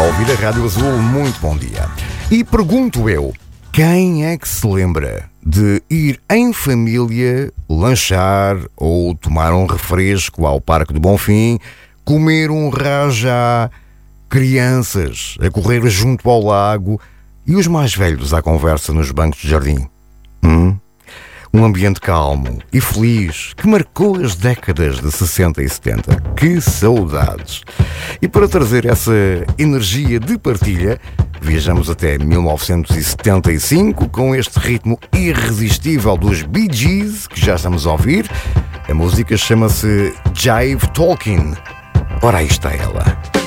ouvir a Rádio Azul, muito bom dia. E pergunto eu, quem é que se lembra de ir em família lanchar ou tomar um refresco ao Parque do Bonfim, comer um rajá, crianças a correr junto ao lago e os mais velhos à conversa nos bancos de jardim? Um ambiente calmo e feliz que marcou as décadas de 60 e 70. Que saudades! E para trazer essa energia de partilha, viajamos até 1975 com este ritmo irresistível dos Bee Gees, que já estamos a ouvir. A música chama-se Jive Talking. Ora, aí está ela.